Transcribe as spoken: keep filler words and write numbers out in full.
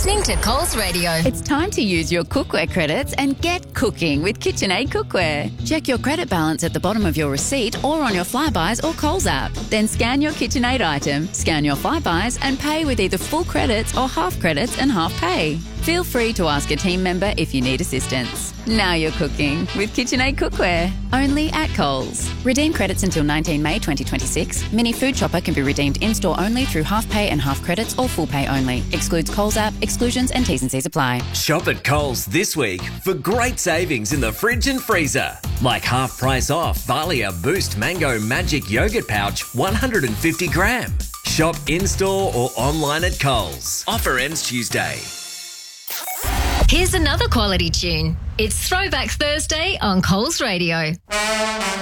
listening to Coles Radio. It's time to use your cookware credits and get cooking with KitchenAid cookware. Check your credit balance at the bottom of your receipt or on your Flybuys or Coles app. Then scan your KitchenAid item, scan your Flybuys and pay with either full credits or half credits and half pay. Feel free to ask a team member if you need assistance. Now you're cooking with KitchenAid cookware. Only at Coles. Redeem credits until nineteenth May twenty twenty-six. Mini Food Shopper can be redeemed in-store only through half pay and half credits or full pay only. Excludes Coles app. Exclusions and T's and C's apply. Shop at Coles this week for great savings in the fridge and freezer. Like half price off Valia Boost Mango Magic Yogurt Pouch one hundred fifty gram. Shop in-store or online at Coles. Offer ends Tuesday. Here's another quality tune. It's Throwback Thursday on Coles Radio.